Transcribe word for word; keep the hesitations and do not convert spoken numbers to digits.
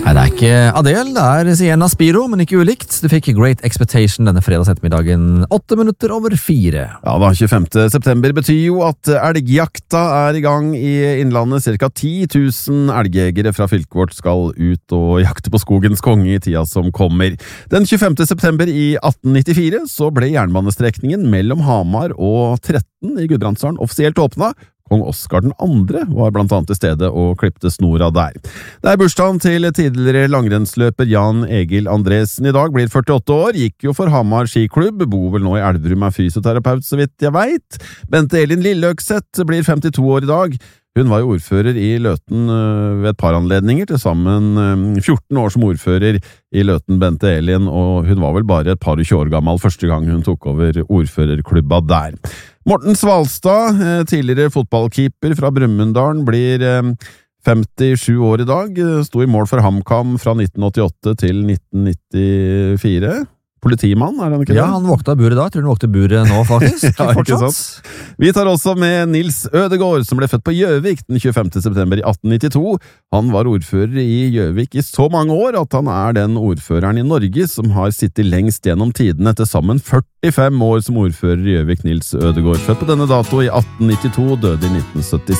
Nei, det er ikke Adele, det er Sienna Spiro, men ikke ulikt. Du fikk Great Expectation denne fredags ettermiddagen, åtte minutter over fire. Ja da, tjuefemte september betyr jo at elgjakta er i gang i innlandet. Cirka ti tusen elgjegere fra fylket vårt skal ut og jakte på skogens konge i tida som kommer. Den tjuefemte september i atten nittifire så ble jernbanestrekningen mellom Hamar og Tretten i Gudbrandsdalen offisielt åpna. Kong Oskar den andre var blant annet til stede og klippte snora der. Det er bursdagen til tidligere langrennsløper Jan Egil Andresen. I dag blir førtiåtte år, gikk jo for Hamar skiklubb, bor vel nå i Elverum, er fysioterapeut så vidt jeg vet. Bente Elin Lilleøkseth blir femtito år i dag. Hun var jo ordfører i Løten ved et par anledninger, til sammen fjorten år som ordfører i Løten, Bente Elin, og hun var vel bare et par og tjue år gammel første gang hun tok over ordførerklubba der. Morten Svalstad, tidligere fotballkeeper fra Brumunddal, blir femtisju år i dag, sto i mål for HamKam fra nitten åttiåtte til nitten nittifire. Politimann, er han ikke det? Ja, han våkta buret da. Jeg tror han våkte buret nå, faktisk. Ja, ikke sant? Vi tar også med Nils Ødegård, som ble født på Gjøvik den tjuefemte september i atten nittito. Han var ordfører i Gjøvik i så mange år at han er den ordføreren i Norge som har sittet lengst gjennom tiden, etter sammen førtifem år som ordfører i Gjøvik. Nils Ødegård, født på denne dato i atten nittito, døde i nitten syttiseks.